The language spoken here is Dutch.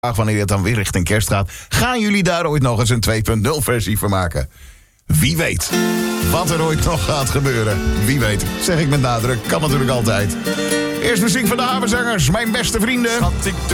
wanneer het dan weer richting kerst gaat. Gaan jullie daar ooit nog eens een 2.0 versie van maken? Wie weet wat er ooit nog gaat gebeuren. Wie weet, zeg ik met nadruk, kan natuurlijk altijd. Eerst muziek van de Havenzangers, mijn beste vrienden.